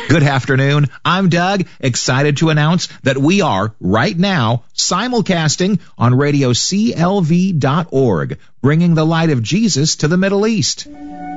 Good afternoon. I'm Doug, excited to announce that we are, right now, simulcasting on radio CLV.org, bringing the light of Jesus to the Middle East.